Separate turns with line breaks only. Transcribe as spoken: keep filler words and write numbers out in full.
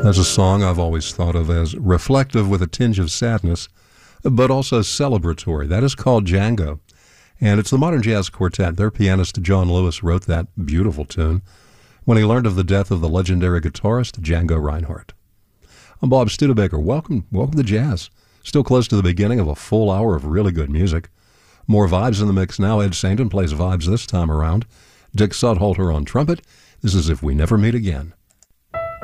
That's a song I've always thought of as reflective with a tinge of sadness, but also celebratory. That is called Django, and it's the Modern Jazz Quartet. Their pianist John Lewis wrote that beautiful tune when he learned of the death of the legendary guitarist Django Reinhardt. I'm Bob Studebaker. Welcome, welcome to Jazz. Still close to the beginning of a full hour of really good music. More vibes in the mix now. Ed Sainton plays vibes this time around. Dick Sudhalter on trumpet. This is If We Never Meet Again.